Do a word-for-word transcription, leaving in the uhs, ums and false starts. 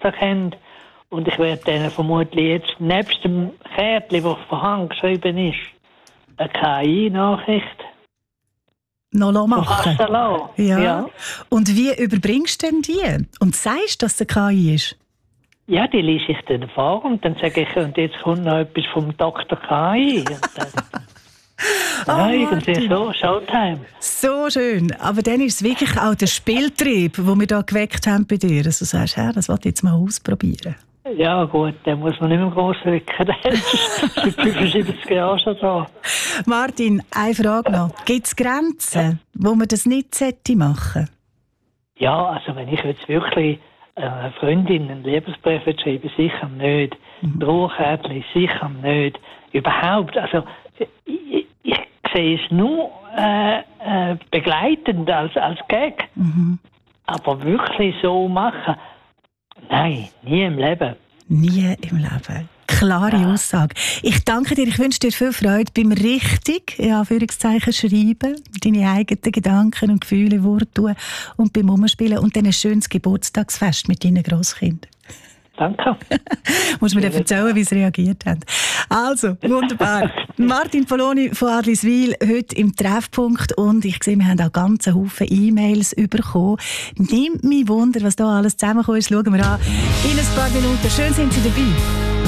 Tochter kennt. Und ich werde denen vermutlich jetzt, nebst dem Kärtchen, das von Hand geschrieben ist, eine K I-Nachricht noch machen. Ja. ja. Und wie überbringst du denn die? Und sagst du, dass es eine K I ist? Ja, die lese ich dann vor und dann sage ich, und jetzt kommt noch etwas vom Doktor K I. Und dann, ja, oh, irgendwie so, Showtime. So schön. Aber dann ist es wirklich auch der Spieltrieb, den wir da geweckt haben bei dir. Also du sagst, ja, das wollte ich jetzt mal ausprobieren. Ja gut, den muss man nicht mehr gross rücken. Der ist seit fünfundsiebzig Jahren schon da. Martin, eine Frage noch. Gibt es Grenzen, ja. wo man das nicht machen sollte? Ja, also wenn ich jetzt wirklich einer Freundin einen Liebesbrief schreibe, sicher nicht. Mhm. Drohkärtchen, sicher nicht. Überhaupt, also ich, ich sehe es nur äh, äh, begleitend als, als Gag. Mhm. Aber wirklich so machen, nein, nie im Leben. Nie im Leben. Klare ja. Aussage. Ich danke dir, ich wünsche dir viel Freude beim richtig, in Anführungszeichen, schreiben, deine eigenen Gedanken und Gefühle, Worte tun und beim Umspielen und dann ein schönes Geburtstagsfest mit deinen Grosskindern. Danke. Musst du mir dann erzählen, wie sie reagiert haben. Also, wunderbar. Martin Poloni von Adliswil, heute im Treffpunkt. Und ich sehe, wir haben auch ganz Haufen E-Mails bekommen. Nimmt mich Wunder, was da alles zusammengekommen ist. Schauen wir an. In ein paar Minuten. Schön sind Sie dabei.